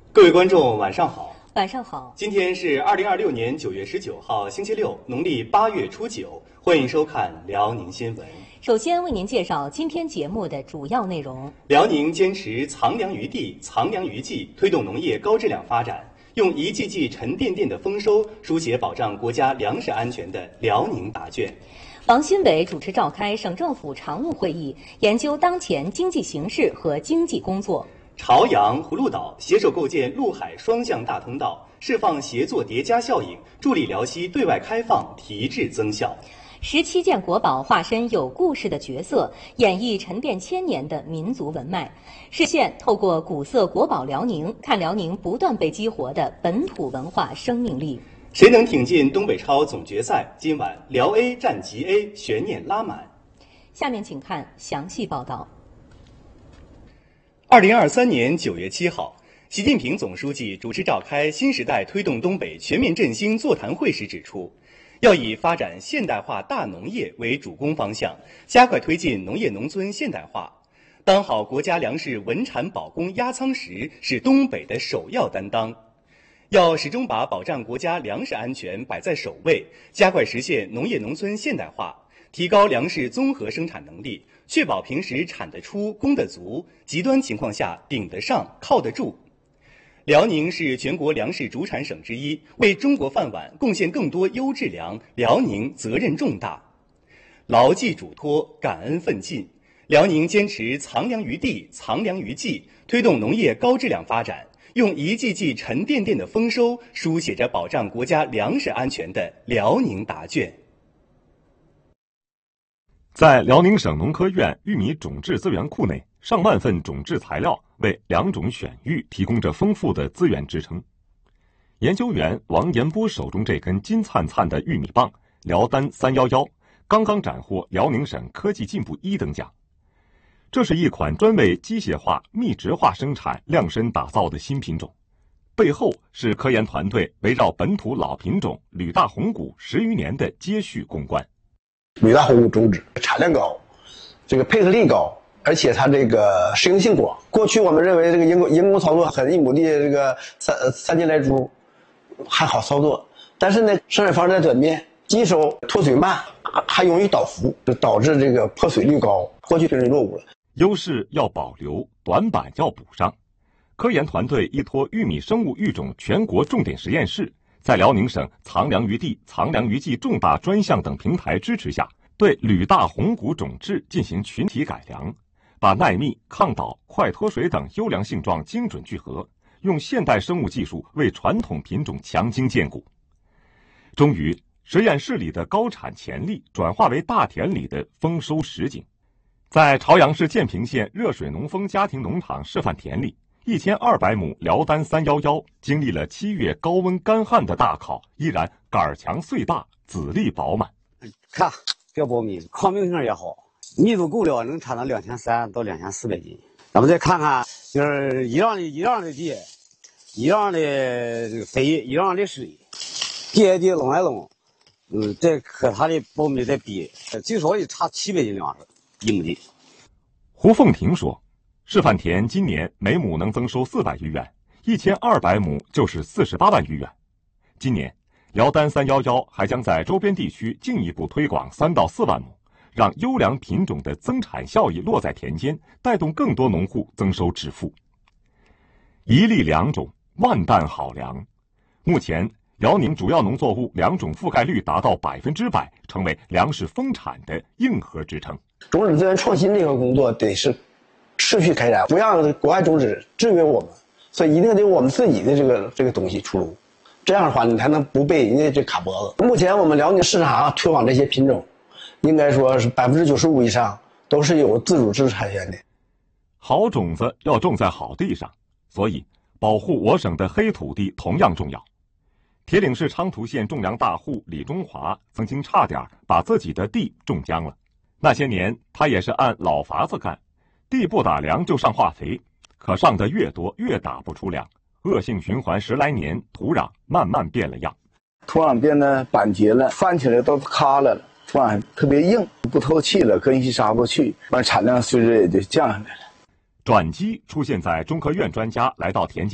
各位观众，晚上好。 晚上好。 今天是2026年9月19号，星期六，农历8月初9。欢迎收看辽宁新闻。 首先为您介绍今天节目的主要内容。 辽宁坚持藏粮于地、藏粮于技，推动农业高质量发展，用一季季沉甸甸的丰收书写保障国家粮食安全的辽宁答卷。 王新伟主持召开省政府常务会议，研究当前经济形势和经济工作。 朝阳、葫芦岛携手构建陆海双向大通道，释放协作叠加效应，助力辽西对外开放提质增效。 17件国宝化身有故事的角色，演绎沉淀千年的民族文脉。视线透过古色国宝辽宁，看辽宁不断被激活的本土文化生命力。 谁能挺进东北超总决赛？今晚辽 A 战吉 A， 悬念拉满。 下面请看详细报道。 2023年9月7号，习近平总书记主持召开新时代推动东北全面振兴座谈会时指出，要以发展现代化大农业为主攻方向，加快推进农业农村现代化。当好国家粮食稳产保供压舱石是东北的首要担当。要始终把保障国家粮食安全摆在首位，加快实现农业农村现代化，提高粮食综合生产能力，确保平时产得出、供得足，极端情况下顶得上、靠得住。辽宁是全国粮食主产省之一，为中国饭碗贡献更多优质粮，辽宁责任重大。牢记嘱托，感恩奋进。辽宁坚持藏粮于地、藏粮于技，推动农业高质量发展，用一季季沉甸甸的丰收书写着保障国家粮食安全的辽宁答卷。 在辽宁省农科院玉米种质资源库内，上万份种质材料为良种选育提供着丰富的资源支撑。研究员王延波手中这根金灿灿的玉米棒辽丹311刚刚斩获辽宁省科技进步1等奖。这是一款专为机械化、密植化生产量身打造的新品种，背后是科研团队围绕本土老品种吕大红谷10余年的接续攻关。 吕大红谷种植产量高，这个配合力高，而且它这个适应性广。过去我们认为这个人工操作很1亩地这个三斤来株还好操作，但是呢，生产方式在转变，机收脱水慢，还容易倒伏，就导致这个破水率高，过去平时落伍了。 优势要保留，短板要补上。科研团队依托玉米生物育种全国重点实验室，在辽宁省藏粮于地、藏粮于技重大专项等平台支持下，对吕大红谷种质进行群体改良，把耐密、抗倒、快脱水等优良性状精准聚合，用现代生物技术为传统品种强筋健骨。终于，实验室里的高产潜力转化为大田里的丰收实景。在朝阳市建平县热水农丰家庭农场示范田里，1200亩辽丹311经历了7月高温干旱的大考，依然杆强穗大，籽粒饱满。 看，这苞米抗病性也好，密度够了，能产到2300到2400斤。咱们再看看，就是一样的地，一样的这个肥，一样的水，地拢来拢，这和它的苞米再比，最少也差700斤粮食1亩地。 胡凤婷说，示范田今年每亩能增收400余元，1200亩就是48万余元。今年，辽丹311还将在周边地区进一步推广3到4万亩，让优良品种的增产效益落在田间，带动更多农户增收致富。一粒良种，万担好粮。目前，辽宁主要农作物良种覆盖率达到100%，成为粮食丰产的硬核支撑。 种子资源创新这个工作得是持续开展，不让国外种子制约我们，所以一定得我们自己的这个东西出炉，这样的话你才能不被人家这卡脖子。目前我们辽宁市场上推广这些品种，应该说是95%以上都是有自主知识产权的。 好种子要种在好地上，所以保护我省的黑土地同样重要。铁岭市昌图县种粮大户李中华曾经差点把自己的地种僵了。那些年他也是按老法子干，地不打粮就上化肥，可上的越多越打不出粮，恶性循环10来年，土壤慢慢变了样。 土壤变得板结了，翻起来都塌了，土壤特别硬，不透气了，根系杀不去，产量随之也就降下来了。 转机出现在中科院专家来到田间